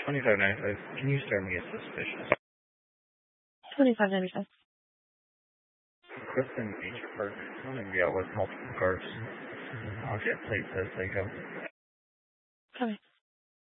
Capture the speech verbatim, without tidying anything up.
twenty-five ninety-five. Can you start me get suspicious? twenty-five ninety-five. Clifton Beach Park. I'm going to be out with multiple cars. I'll get plates as they go. Okay.